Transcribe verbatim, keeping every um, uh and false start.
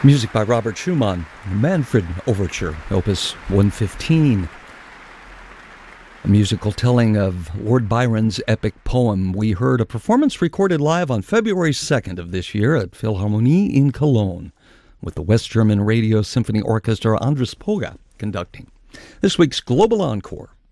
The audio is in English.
Music by Robert Schumann, the Manfred Overture, Opus one fifteen. A musical telling of Lord Byron's epic poem. We heard a performance recorded live on February second of this year at Philharmonie in Cologne, with the West German Radio Symphony Orchestra Andres Poga conducting. This week's Global Encore